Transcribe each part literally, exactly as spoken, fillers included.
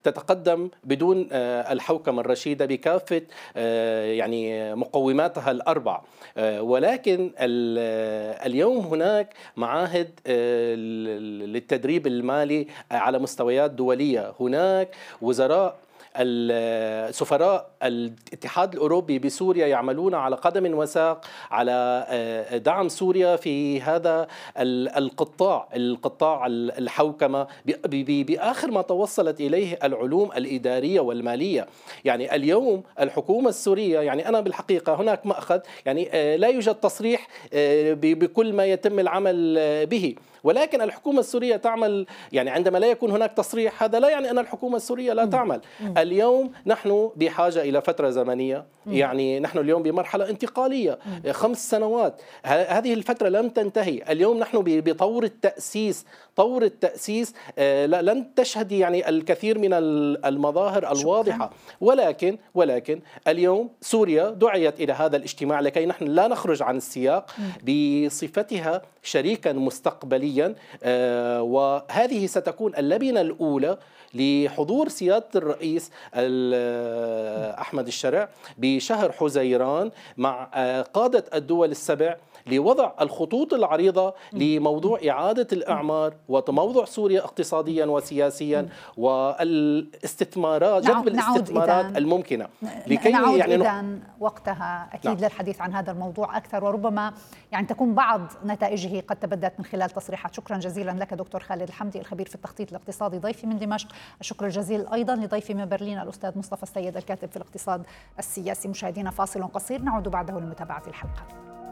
تتقدم بدون الحوكمة الرشيدة بكافة يعني مقوماتها الأربع، ولكن اليوم هناك معاهد للتدريب المالي على مستويات دولية، هناك وزراء السفراء الاتحاد الأوروبي بسوريا يعملون على قدم وساق على دعم سوريا في هذا القطاع القطاع الحوكمة بآخر ما توصلت إليه العلوم الإدارية والمالية. يعني اليوم الحكومة السورية، يعني أنا بالحقيقة هناك مأخذ، يعني لا يوجد تصريح بكل ما يتم العمل به، ولكن الحكومة السورية تعمل. يعني عندما لا يكون هناك تصريح هذا لا يعني أن الحكومة السورية لا تعمل. اليوم نحن بحاجة إلى فترة زمنية، يعني نحن اليوم بمرحلة انتقالية خمس سنوات، هذه الفترة لم تنتهي. اليوم نحن بطور التأسيس، طور التأسيس لن تشهد يعني الكثير من المظاهر الواضحة، ولكن ولكن اليوم سوريا دعيت إلى هذا الاجتماع لكي نحن لا نخرج عن السياق بصفتها شريكا مستقبليا، وهذه ستكون اللبنة الأولى لحضور سيادة الرئيس أحمد الشرع بشهر حزيران مع قادة الدول السبع لوضع الخطوط العريضة لموضوع إعادة الإعمار وموضوع سوريا اقتصاديا وسياسيا والاستثمارات، جذب الاستثمارات الممكنة لكي نعود يعني إذن وقتها أكيد نعم. للحديث عن هذا الموضوع أكثر، وربما يعني تكون بعض نتائجه قد تبدت من خلال تصريحات. شكرا جزيلا لك دكتور خالد الحمدي الخبير في التخطيط الاقتصادي ضيفي من دمشق. الشكر الجزيل أيضا لضيفي من برلين الأستاذ مصطفى السيد الكاتب في الاقتصاد السياسي. مشاهدينا فاصل قصير نعود بعده لمتابعة الحلقة.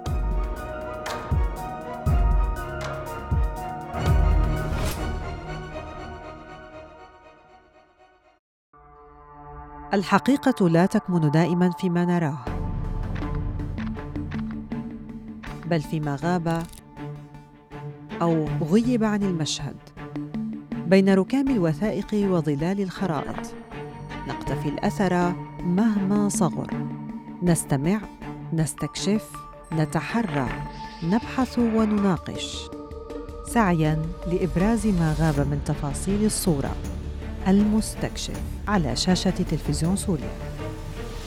الحقيقة لا تكمن دائما فيما نراه، بل فيما غاب أو غيب عن المشهد. بين ركام الوثائق وظلال الخرائط نقتفي الأثر مهما صغر، نستمع، نستكشف، نتحرى، نبحث ونناقش، سعياً لإبراز ما غاب من تفاصيل الصورة. المستكشف على شاشة تلفزيون سوريا.